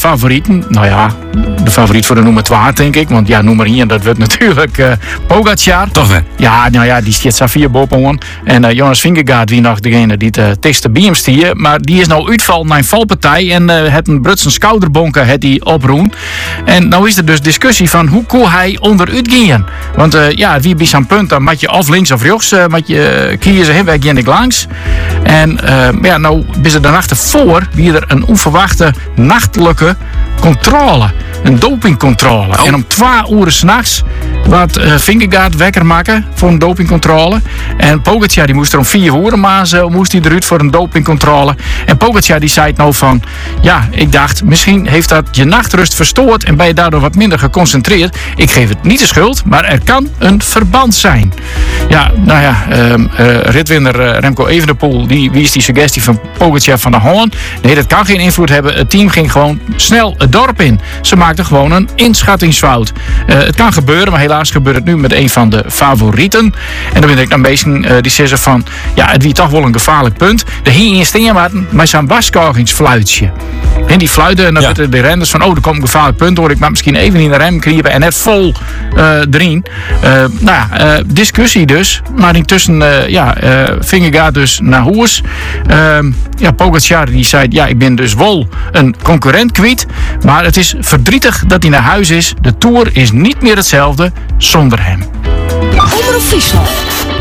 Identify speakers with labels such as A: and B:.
A: favorieten. Nou ja, de favoriet voor de nummer 2, denk ik. Want ja, nummer 1, dat wordt natuurlijk Pogacar.
B: Toch wel?
A: Ja, nou ja, die stiert Safir boven. En Jonas Vingegaard, wie nog degene die het tekst bij hem stier. Maar die is nou uitval naar een valpartij. En het een Brutsen schouderbonken het die oproen. En nou is er dus discussie van hoe kon hij onderuit gaan. Want ja, wie bij zo'n punt, dan moet je of links of rechts moet je kiezen. Hè, wij gaan ik langs. En ja, nou is er daarachter voor wie er een onverwachte nachtelijke controle. Een dopingcontrole.
B: Oh.
A: En om 2 uur 's nachts wat Vingegaard wekker maken voor een dopingcontrole. En Pogacar die moest er om 4 uur maar moest hij eruit voor een dopingcontrole. En Pogacar die zei het nou van, ja, ik dacht misschien heeft dat je nachtrust verstoord en ben je daardoor wat minder geconcentreerd. Ik geef het niet de schuld, maar er kan een verband zijn. Ja, nou ja, ritwinner Remco Evenepoel die wies die suggestie van Pogacar van de Hoorn. Nee, dat kan geen invloed hebben. Het team ging gewoon snel het dorp in. Ze maakten gewoon een inschattingsfout. Het kan gebeuren, maar helaas gebeurt het nu met een van de favorieten. En dan ben ik dan bezig die zeggen van, ja, het wie toch wel een gevaarlijk punt. De hier in Steenmaarten met zo'n waskogingsfluitje. En die fluiten en dan
B: Ja.
A: de renners van, oh, er komt een gevaarlijk punt hoor. Ik mag misschien even in de rem kriepen en net vol erin. Nou ja, discussie dus. Maar intussen, Vingegaard dus naar Hoers. Ja, Pogacar die zei, ja, ik ben dus wel een concurrent kwijt. Maar het is verdrietig dat hij naar huis is. De Tour is niet meer hetzelfde zonder hem.
C: Omroep Friesland.